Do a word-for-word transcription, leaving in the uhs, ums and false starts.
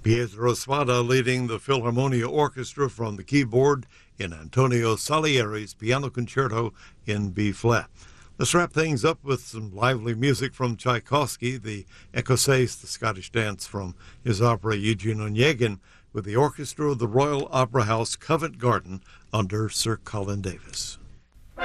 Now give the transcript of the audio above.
Pietro Spada leading the Philharmonia Orchestra from the keyboard in Antonio Salieri's Piano Concerto in B-flat. Let's wrap things up with some lively music from Tchaikovsky, the Écossaise, the Scottish dance from his opera Eugene Onegin, with the orchestra of the Royal Opera House Covent Garden under Sir Colin Davis.